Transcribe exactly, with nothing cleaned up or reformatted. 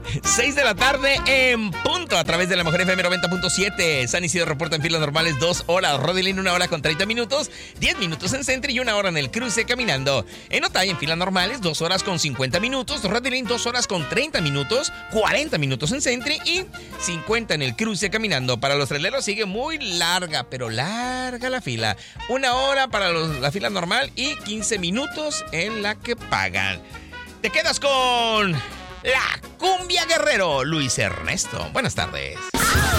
seis de la tarde en punto a través de la Mejor F M noventa punto siete. San Isidro reporta en filas normales dos horas. Rodilín una hora con treinta minutos, diez minutos en Centro y una hora en el cruce caminando. En Otay en filas normales dos horas con cincuenta minutos. Rodilín dos horas con treinta minutos, cuarenta minutos en Centro y cincuenta en el cruce caminando. Para los traileros sigue muy larga, pero larga la fila. Una hora para los, la fila normal y quince minutos en la que pagan. Te quedas con la Cumbia Guerrero, Luis Ernesto. Buenas tardes.